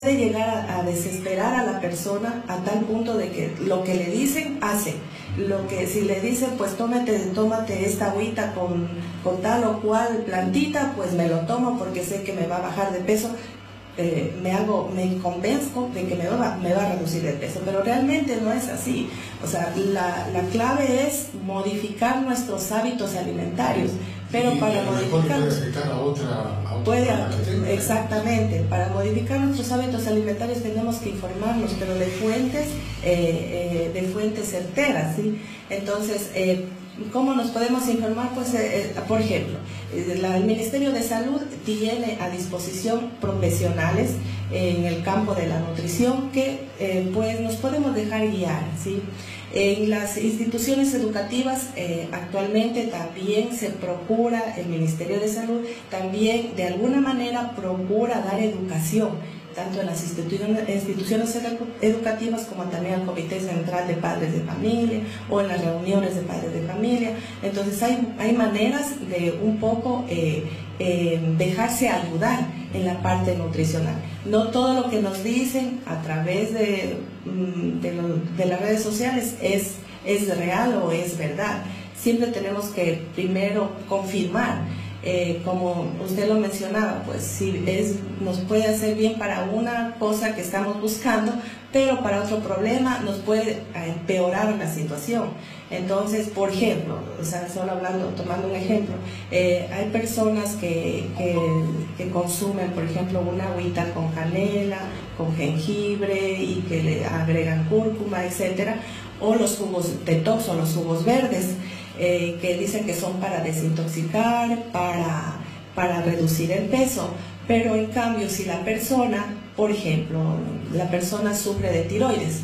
Puede llegar a desesperar a la persona a tal punto de que lo que le dicen, hace. Lo que si le dicen, pues tómate esta agüita con tal o cual plantita, pues me lo tomo porque sé que me va a bajar de peso. Me convenzco de que me va a reducir el peso, pero realmente no es así. O sea, la clave es modificar nuestros hábitos alimentarios, pero para modificar exactamente, para modificar nuestros hábitos alimentarios tenemos que informarnos, pero de fuentes certeras, ¿sí? Entonces, ¿cómo nos podemos informar? Pues, por ejemplo, el Ministerio de Salud tiene a disposición profesionales en el campo de la nutrición que pues nos podemos dejar guiar, ¿sí? En las instituciones educativas actualmente también se procura, el Ministerio de Salud también de alguna manera procura dar educación, tanto en las instituciones educativas como también al Comité Central de Padres de Familia o en las reuniones de padres de familia. Entonces hay maneras de un poco dejarse ayudar en la parte nutricional. No todo lo que nos dicen a través de las redes sociales es real o es verdad. Siempre tenemos que primero confirmar. Como usted lo mencionaba, pues si nos puede hacer bien para una cosa que estamos buscando, pero para otro problema nos puede empeorar la situación. Entonces, por ejemplo, o sea, tomando un ejemplo, hay personas que consumen, por ejemplo, una agüita con canela, con jengibre y que le agregan cúrcuma, etcétera, o los jugos detox o los jugos verdes. Que dicen que son para desintoxicar, para reducir el peso, pero en cambio si la persona, por ejemplo, la persona sufre de tiroides,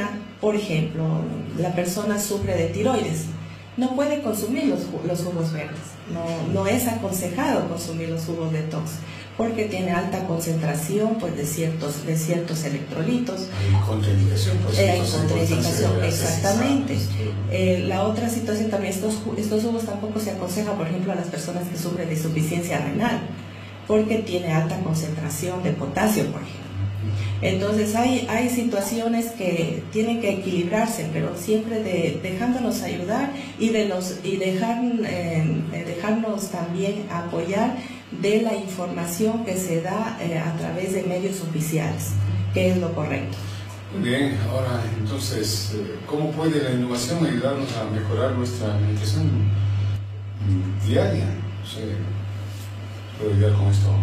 no puede consumir los jugos verdes, no es aconsejado consumir los jugos detox, porque tiene alta concentración pues, de ciertos electrolitos. Hay contraindicación. Hay contraindicación, exactamente. La otra situación también, estos jugos tampoco se aconseja, por ejemplo, a las personas que sufren de insuficiencia renal, porque tiene alta concentración de potasio, por ejemplo. Entonces hay situaciones que tienen que equilibrarse, pero siempre dejándonos ayudar y dejarnos también apoyar de la información que se da a través de medios oficiales, que es lo correcto. Muy bien, ahora entonces, ¿cómo puede la innovación ayudarnos a mejorar nuestra alimentación diaria? No sé, ¿puedo ayudar con esto?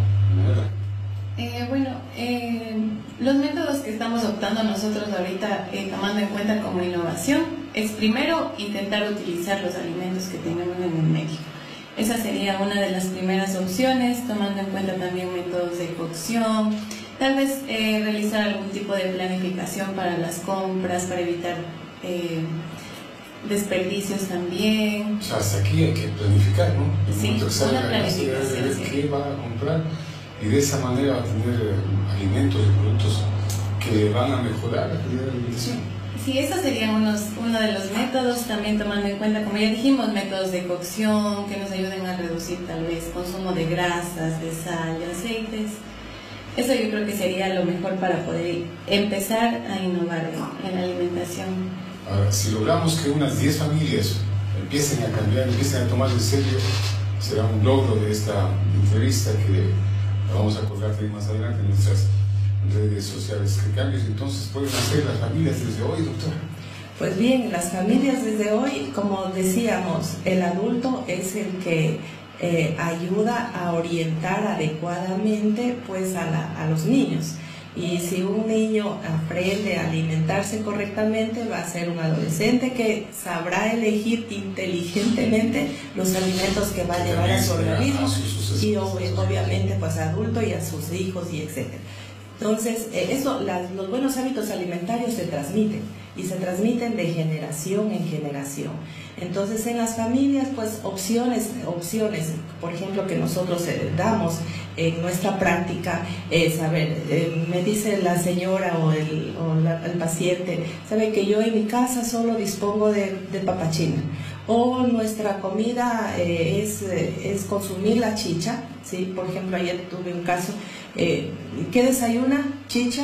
Los métodos que estamos optando nosotros ahorita, tomando en cuenta como innovación, es primero intentar utilizar los alimentos que tenemos en el medio. Esa sería una de las primeras opciones, tomando en cuenta también métodos de cocción, tal vez realizar algún tipo de planificación para las compras, para evitar desperdicios también. O sea, hasta aquí hay que planificar, ¿no? Sí, una planificación. ¿Qué van a comprar? Y de esa manera va a tener alimentos y productos que van a mejorar la calidad de la alimentación. Sí, esos serían uno de los métodos, también tomando en cuenta, como ya dijimos, métodos de cocción que nos ayuden a reducir tal vez consumo de grasas, de sal, de aceites. Eso yo creo que sería lo mejor para poder empezar a innovar en la alimentación. Ahora, si logramos que unas 10 familias empiecen a cambiar, empiecen a tomar en serio, será un logro de esta entrevista que vamos a colgar más adelante en nuestras redes sociales. ¿Qué cambios entonces pueden hacer las familias desde hoy, doctora? Pues bien, las familias desde hoy, como decíamos, el adulto es el que ayuda a orientar adecuadamente pues, a los niños. Y si un niño aprende a alimentarse correctamente, va a ser un adolescente que sabrá elegir inteligentemente los alimentos que va a llevar a su organismo y obviamente pues adulto y a sus hijos y etcétera. Entonces, los buenos hábitos alimentarios se transmiten y se transmiten de generación en generación. Entonces, en las familias, pues opciones, por ejemplo, que nosotros damos en nuestra práctica es, me dice la señora o el paciente, sabe que yo en mi casa solo dispongo de papachina, o nuestra comida es consumir la chicha, ¿sí? Por ejemplo, ayer tuve un caso, ¿qué desayuna? Chicha.